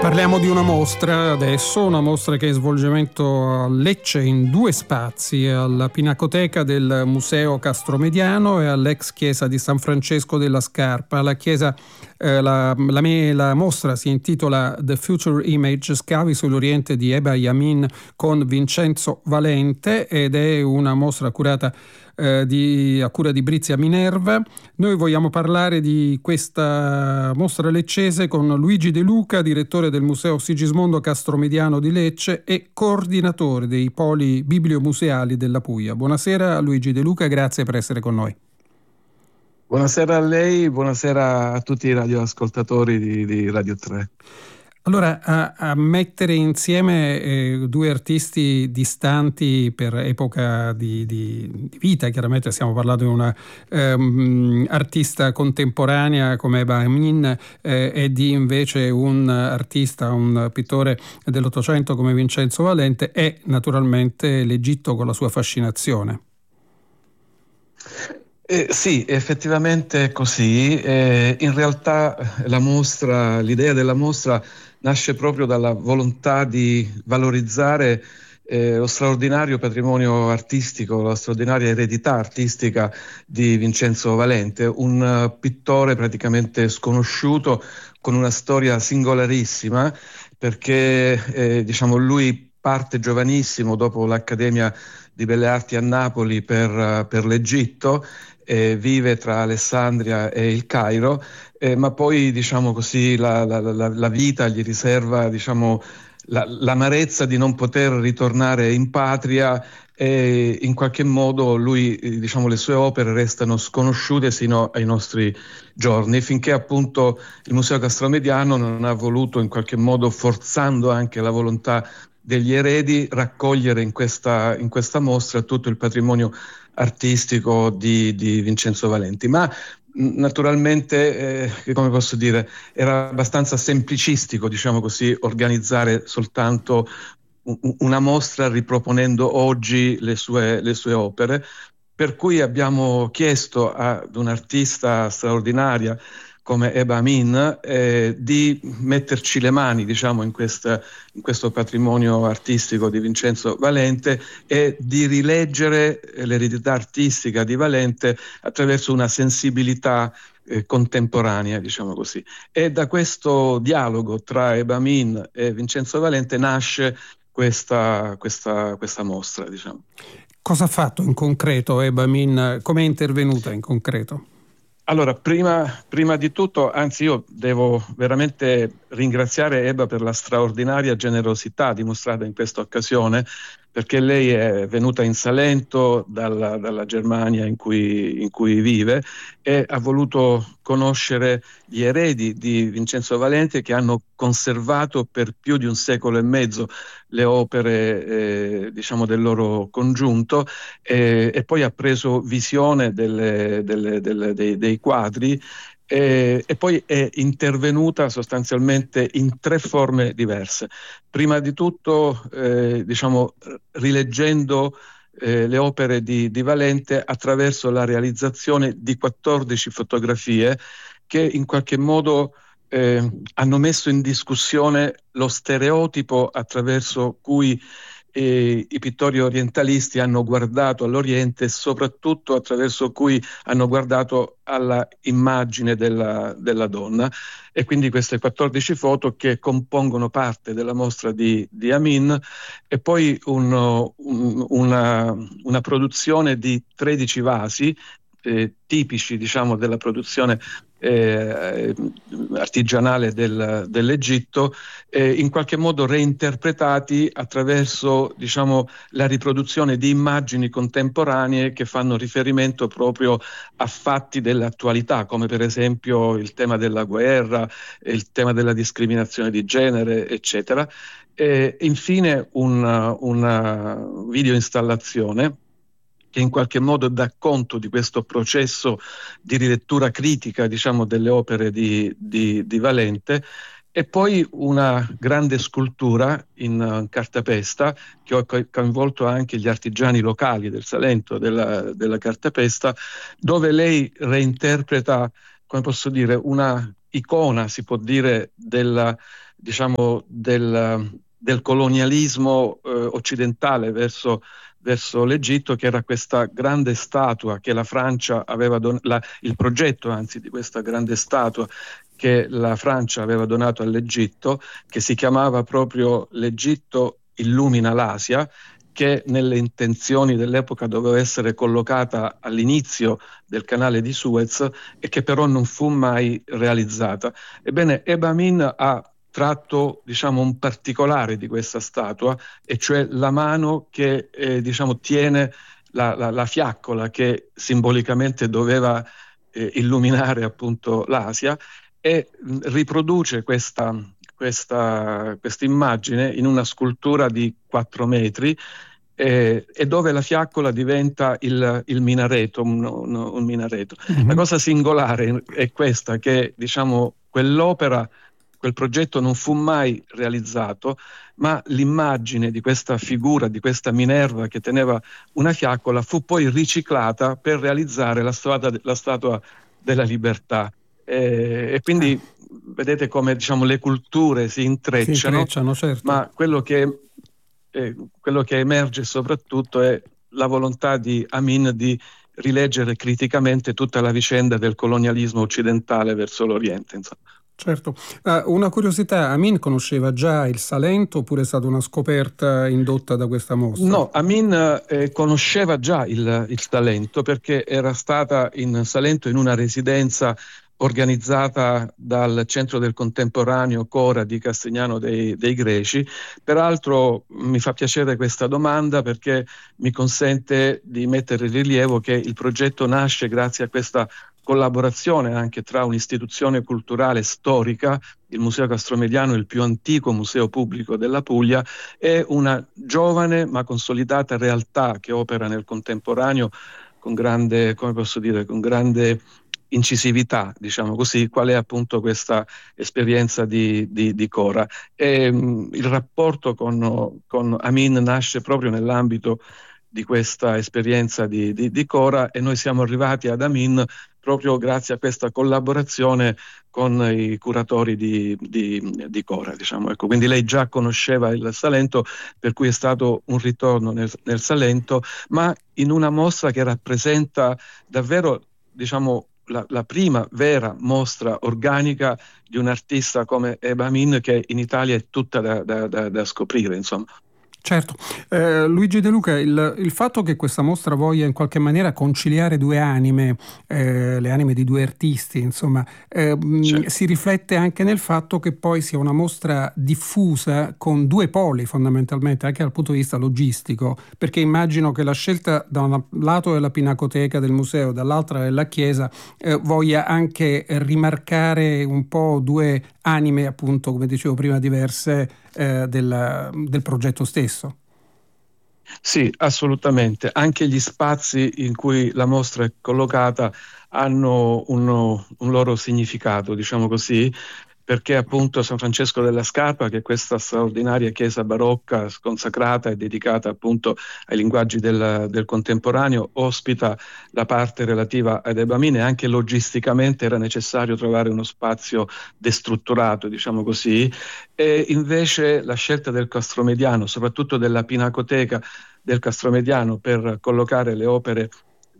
Parliamo di una mostra adesso, una mostra che è in svolgimento a Lecce in 2 spazi, alla Pinacoteca del Museo Castromediano e all'ex chiesa di San Francesco della Scarpa. La chiesa, la mostra si intitola The Future Image, scavi sull'Oriente di Eba Yamin con Vincenzo Valente, ed è una mostra curata a cura di Brizia Minerva. Noi vogliamo parlare di questa mostra leccese con Luigi De Luca, direttore del Museo Sigismondo Castromediano di Lecce e coordinatore dei poli bibliomuseali della Puglia. Buonasera Luigi De Luca, grazie per essere con noi. Buonasera a lei, buonasera a tutti i radioascoltatori di Radio 3. Allora, a mettere insieme 2 artisti distanti per epoca di vita, chiaramente stiamo parlando di una artista contemporanea come Eba Amin e di invece un artista, un pittore dell'Ottocento come Vincenzo Valente, è naturalmente l'Egitto con la sua fascinazione. Sì, effettivamente è così. In realtà l'idea della mostra nasce proprio dalla volontà di valorizzare lo straordinario patrimonio artistico, la straordinaria eredità artistica di Vincenzo Valente, un pittore praticamente sconosciuto con una storia singolarissima, perché lui parte giovanissimo dopo l'Accademia di Belle Arti a Napoli per l'Egitto. Vive tra Alessandria e il Cairo, ma poi la vita gli riserva l'amarezza di non poter ritornare in patria, e in qualche modo lui, le sue opere restano sconosciute sino ai nostri giorni, finché appunto il Museo Castromediano non ha voluto, in qualche modo forzando anche la volontà degli eredi, raccogliere in questa mostra tutto il patrimonio artistico di Vincenzo Valenti. Ma naturalmente, come posso dire, era abbastanza semplicistico, organizzare soltanto una mostra riproponendo oggi le sue opere, per cui abbiamo chiesto ad un'artista straordinaria come Eba Amin di metterci le mani in questo patrimonio artistico di Vincenzo Valente e di rileggere l'eredità artistica di Valente attraverso una sensibilità contemporanea, E da questo dialogo tra Eba Amin e Vincenzo Valente nasce questa mostra, Cosa ha fatto in concreto Eba Amin? Come è intervenuta in concreto? Allora, prima di tutto, anzi io devo veramente ringraziare Eba per la straordinaria generosità dimostrata in questa occasione, perché lei è venuta in Salento dalla Germania in cui vive e ha voluto conoscere gli eredi di Vincenzo Valente, che hanno conservato per più di 1 secolo e mezzo le opere del loro congiunto, e poi ha preso visione dei quadri, e poi è intervenuta sostanzialmente in 3 forme diverse. Prima di tutto, rileggendo le opere di Valente attraverso la realizzazione di 14 fotografie che in qualche modo hanno messo in discussione lo stereotipo attraverso cui i pittori orientalisti hanno guardato all'Oriente, e soprattutto attraverso cui hanno guardato alla immagine della donna. E quindi queste 14 foto che compongono parte della mostra di Amin, e poi una produzione di 13 vasi tipici della produzione artigianale dell'Egitto, in qualche modo reinterpretati attraverso la riproduzione di immagini contemporanee che fanno riferimento proprio a fatti dell'attualità, come per esempio il tema della guerra, il tema della discriminazione di genere, eccetera. E infine una video installazione che in qualche modo dà conto di questo processo di rilettura critica, delle opere di Valente, e poi una grande scultura in cartapesta che ha coinvolto anche gli artigiani locali del Salento, della cartapesta, dove lei reinterpreta, come posso dire, una icona, si può dire, diciamo, del colonialismo occidentale verso l'Egitto, che era questa grande statua che la Francia aveva il progetto anzi di questa grande statua che la Francia aveva donato all'Egitto, che si chiamava proprio L'Egitto illumina l'Asia, che nelle intenzioni dell'epoca doveva essere collocata all'inizio del canale di Suez e che però non fu mai realizzata. Ebbene, Ebamin ha tratto, diciamo, un particolare di questa statua, e cioè la mano che diciamo, tiene la fiaccola che simbolicamente doveva illuminare appunto l'Asia, e riproduce questa immagine in una scultura di 4 metri, e dove la fiaccola diventa il minareto, un minareto. La cosa singolare è questa, che diciamo quell'opera, quel progetto non fu mai realizzato, ma l'immagine di questa figura, di questa Minerva che teneva una fiaccola, fu poi riciclata per realizzare la Statua della Libertà. E quindi vedete come, diciamo, le culture si Si intrecciano, intrecciano, certo. ma quello che emerge soprattutto è la volontà di Amin di rileggere criticamente tutta la vicenda del colonialismo occidentale verso l'Oriente, insomma. Certo. Una curiosità, Amin conosceva già il Salento oppure è stata una scoperta indotta da questa mostra? No, Amin conosceva già il Salento, perché era stata in Salento in una residenza organizzata dal Centro del Contemporaneo Cora di Castignano dei Greci. Peraltro mi fa piacere questa domanda, perché mi consente di mettere in rilievo che il progetto nasce grazie a questa collaborazione anche tra un'istituzione culturale storica, il Museo Castromediano, il più antico museo pubblico della Puglia, e una giovane ma consolidata realtà che opera nel contemporaneo con grande, come posso dire, con grande incisività, diciamo così, qual è appunto questa esperienza di Cora. Il rapporto con Amin nasce proprio nell'ambito di questa esperienza di Cora, e noi siamo arrivati ad Amin proprio grazie a questa collaborazione con i curatori di Cora, diciamo. Ecco, quindi lei già conosceva il Salento, per cui è stato un ritorno nel Salento, ma in una mostra che rappresenta davvero, diciamo, la prima vera mostra organica di un artista come Eba Amin, che in Italia è tutta da scoprire, insomma. Certo. Luigi De Luca, il fatto che questa mostra voglia in qualche maniera conciliare due anime, le anime di due artisti, insomma, Certo. si riflette anche nel fatto che poi sia una mostra diffusa con due poli fondamentalmente, anche dal punto di vista logistico, perché immagino che la scelta da un lato della Pinacoteca del museo, dall'altra della chiesa, voglia anche rimarcare un po' due anime, appunto, come dicevo prima, diverse del progetto stesso. Sì, assolutamente. Anche gli spazi in cui la mostra è collocata hanno un loro significato, diciamo così, perché appunto San Francesco della Scarpa, che è questa straordinaria chiesa barocca consacrata e dedicata appunto ai linguaggi del contemporaneo, ospita la parte relativa ad Ebamine. Anche logisticamente era necessario trovare uno spazio destrutturato, diciamo così, e invece la scelta del Castromediano, soprattutto della Pinacoteca del Castromediano, per collocare le opere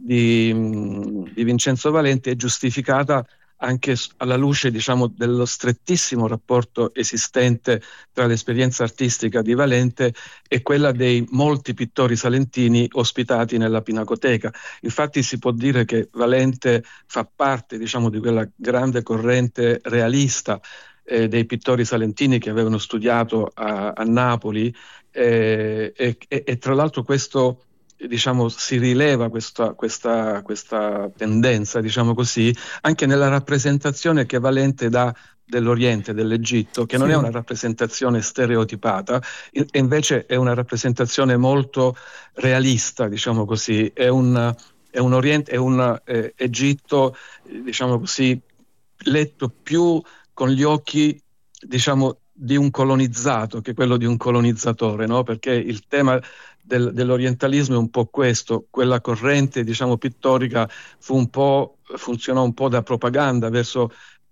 di Vincenzo Valenti è giustificata anche alla luce, diciamo, dello strettissimo rapporto esistente tra l'esperienza artistica di Valente e quella dei molti pittori salentini ospitati nella Pinacoteca. Infatti si può dire che Valente fa parte, diciamo, di quella grande corrente realista dei pittori salentini che avevano studiato a Napoli, e tra l'altro questo, diciamo, si rileva questa tendenza, diciamo così, anche nella rappresentazione che Valente dà dell'Oriente, dell'Egitto, che non è Sì. una rappresentazione stereotipata, e invece è una rappresentazione molto realista, diciamo così. È un Oriente, è un Egitto, diciamo così, letto più con gli occhi, diciamo, di un colonizzato che quello di un colonizzatore, no? Perché il tema dell'orientalismo è un po' questo. Quella corrente, diciamo, pittorica funzionò un po' da propaganda verso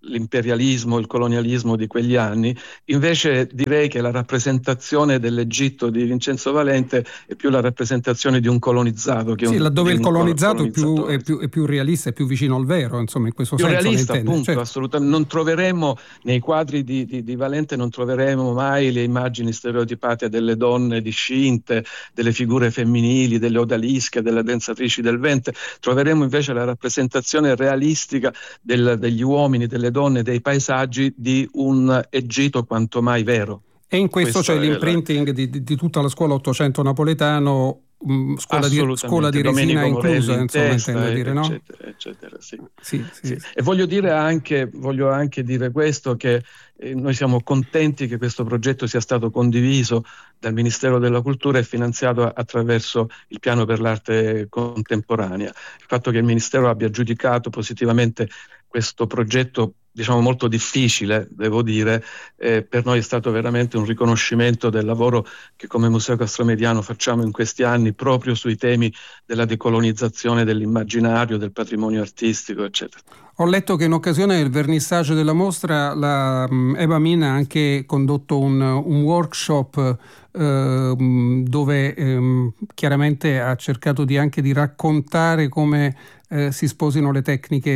l'imperialismo, il colonialismo di quegli anni. Invece direi che la rappresentazione dell'Egitto di Vincenzo Valente è più la rappresentazione di un colonizzato che Sì, laddove di il un colonizzato colonizzatore. è più realista, è più vicino al vero, insomma, in questo Più senso le realista, intende. appunto, Certo. assolutamente. Non troveremo nei quadri di Valente, non troveremo mai le immagini stereotipate delle donne discinte, delle figure femminili, delle odalische, delle danzatrici del ventre. Troveremo invece la rappresentazione realistica degli uomini, delle donne, dei paesaggi di un Egitto quanto mai vero. E in questo c'è Questa è l'imprinting di tutta la scuola Ottocento napoletano, scuola di assolutamente, resina Domenico Morelli inclusa, in insomma, intendo testa, dire, no? eccetera, eccetera, sì. Sì, Sì. sì, sì. E voglio anche dire questo, che noi siamo contenti che questo progetto sia stato condiviso dal Ministero della Cultura e finanziato attraverso il Piano per l'Arte Contemporanea. Il fatto che il Ministero abbia giudicato positivamente questo progetto, diciamo molto difficile, devo dire, per noi è stato veramente un riconoscimento del lavoro che come Museo Castromediano facciamo in questi anni proprio sui temi della decolonizzazione dell'immaginario, del patrimonio artistico, eccetera. Ho letto che in occasione del vernissage della mostra la Eva Min ha anche condotto un workshop dove chiaramente ha cercato anche di raccontare come si sposino le tecniche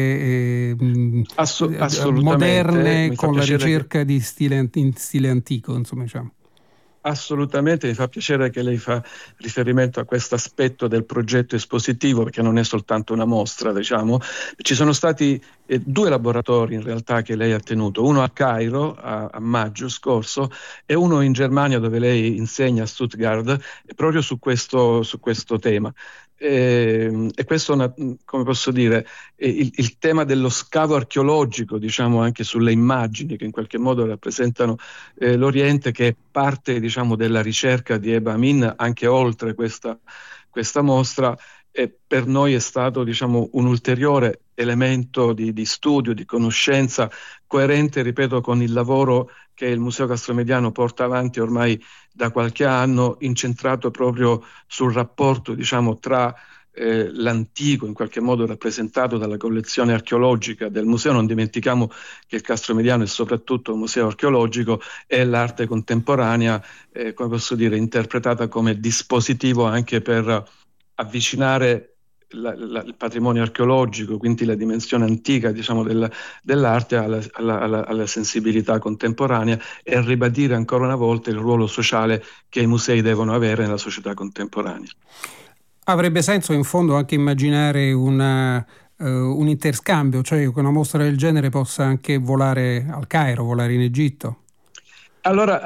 Assolutamente, moderne mi fa con la piacere che ricerca di in stile antico, insomma, diciamo. Assolutamente, mi fa piacere che lei fa riferimento a questo aspetto del progetto espositivo, perché non è soltanto una mostra, diciamo. Ci sono stati due laboratori in realtà che lei ha tenuto, uno a Cairo a maggio scorso e uno in Germania dove lei insegna a Stuttgart proprio su questo tema. E questo, come posso dire, il tema dello scavo archeologico, diciamo anche sulle immagini che in qualche modo rappresentano l'Oriente, che è parte, diciamo, della ricerca di Eba Amin anche oltre questa mostra, e per noi è stato, diciamo, un ulteriore elemento di studio, di conoscenza coerente, ripeto, con il lavoro che il Museo Castromediano porta avanti ormai da qualche anno, incentrato proprio sul rapporto, diciamo, tra l'antico, in qualche modo rappresentato dalla collezione archeologica del museo. Non dimentichiamo che il Castromediano è soprattutto un museo archeologico, e l'arte contemporanea, come posso dire, interpretata come dispositivo anche per avvicinare il patrimonio archeologico, quindi la dimensione antica, diciamo, dell'arte alla sensibilità contemporanea, e ribadire ancora una volta il ruolo sociale che i musei devono avere nella società contemporanea. Avrebbe senso in fondo anche immaginare un interscambio, cioè che una mostra del genere possa anche volare al Cairo, volare in Egitto. Allora,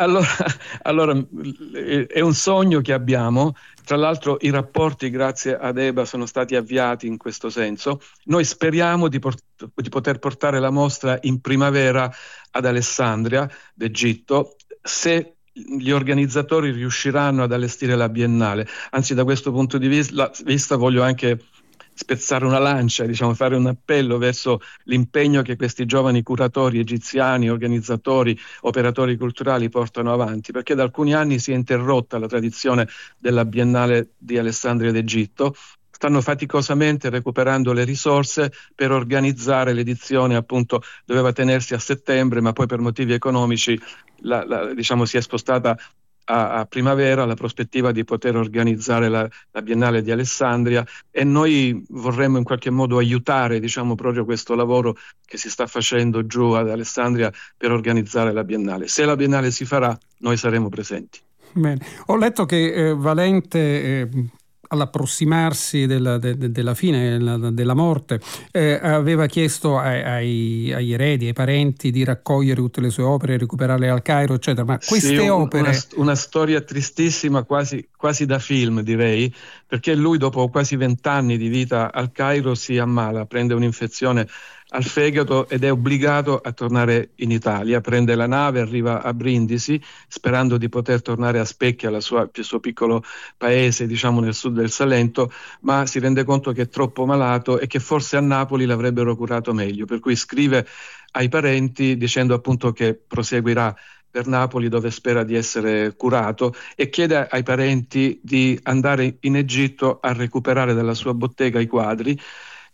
è un sogno che abbiamo. Tra l'altro i rapporti, grazie ad EBA, sono stati avviati in questo senso. Noi speriamo di poter portare la mostra in primavera ad Alessandria d'Egitto, se gli organizzatori riusciranno ad allestire la Biennale. Anzi, da questo punto di vista voglio anche spezzare una lancia, diciamo, fare un appello verso l'impegno che questi giovani curatori egiziani, organizzatori, operatori culturali portano avanti, perché da alcuni anni si è interrotta la tradizione della Biennale di Alessandria d'Egitto. Stanno faticosamente recuperando le risorse per organizzare l'edizione, appunto, doveva tenersi a settembre, ma poi per motivi economici diciamo, si è spostata a primavera, la prospettiva di poter organizzare la Biennale di Alessandria, e noi vorremmo in qualche modo aiutare, diciamo, proprio questo lavoro che si sta facendo giù ad Alessandria per organizzare la Biennale. Se la Biennale si farà, noi saremo presenti. Bene. Ho letto che Valente, all'approssimarsi della fine, della morte, aveva chiesto agli eredi, ai parenti, di raccogliere tutte le sue opere, recuperarle al Cairo, eccetera. Ma queste Sì, opere... una storia tristissima, quasi da film, direi, perché lui dopo quasi 20 anni di vita al Cairo si ammala, prende un'infezione al fegato ed è obbligato a tornare in Italia. Prende la nave, arriva a Brindisi sperando di poter tornare a Specchia, il suo piccolo paese, diciamo, nel sud del Salento, ma si rende conto che è troppo malato e che forse a Napoli l'avrebbero curato meglio, per cui scrive ai parenti dicendo appunto che proseguirà per Napoli, dove spera di essere curato, e chiede ai parenti di andare in Egitto a recuperare dalla sua bottega i quadri,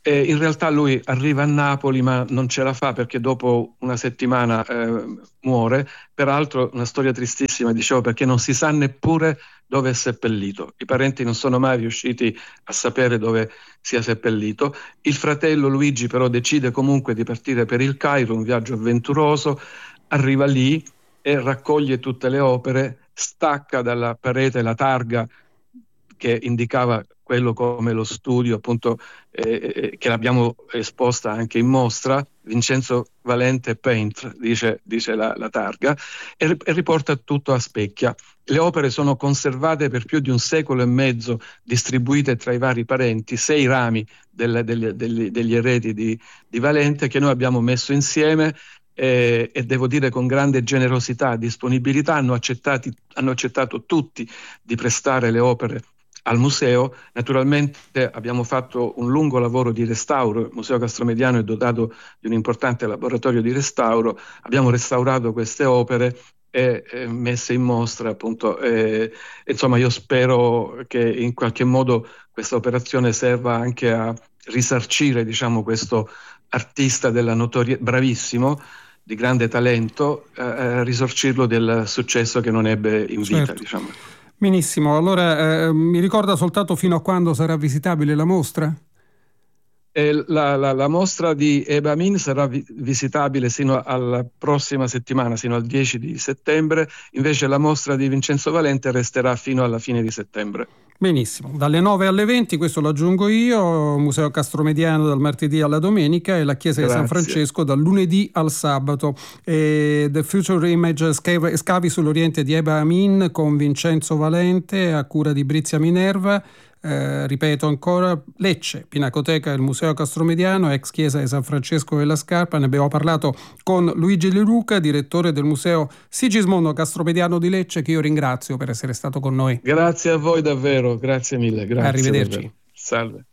In realtà lui arriva a Napoli ma non ce la fa perché dopo una settimana muore. Peraltro una storia tristissima, dicevo, perché non si sa neppure dove è seppellito. I parenti non sono mai riusciti a sapere dove sia seppellito. Il fratello Luigi però decide comunque di partire per il Cairo, un viaggio avventuroso, arriva lì e raccoglie tutte le opere, stacca dalla parete la targa che indicava quello come lo studio, appunto, che l'abbiamo esposta anche in mostra, Vincenzo Valente Paint, dice la targa, e riporta tutto a specchia. Le opere sono conservate per più di un secolo e mezzo, distribuite tra i vari parenti, 6 rami degli eredi di Valente che noi abbiamo messo insieme. E devo dire con grande generosità e disponibilità hanno accettato tutti di prestare le opere al museo. Naturalmente abbiamo fatto un lungo lavoro di restauro, il Museo Castromediano è dotato di un importante laboratorio di restauro, abbiamo restaurato queste opere e messe in mostra, appunto. Insomma, io spero che in qualche modo questa operazione serva anche a risarcire, diciamo, questo artista della bravissimo, di grande talento, risorcirlo del successo che non ebbe in vita, Certo. diciamo. Benissimo, allora mi ricorda soltanto fino a quando sarà visitabile la mostra? La mostra di Eba Amin sarà visitabile sino alla prossima settimana, sino al 10 di settembre, invece la mostra di Vincenzo Valente resterà fino alla fine di settembre. Benissimo, dalle 9 alle 20, questo lo aggiungo io, Museo Castromediano dal martedì alla domenica e la Chiesa Grazie. di San Francesco dal lunedì al sabato. The Future Image Scavi sull'Oriente di Eba Amin con Vincenzo Valente a cura di Brizia Minerva. Ripeto ancora, Lecce, Pinacoteca del Museo Castromediano, ex chiesa di San Francesco della Scarpa. Ne abbiamo parlato con Luigi Leluca, direttore del Museo Sigismondo Castromediano di Lecce, che io ringrazio per essere stato con noi. Grazie a voi davvero, grazie mille. Grazie. Arrivederci. Davvero. Salve.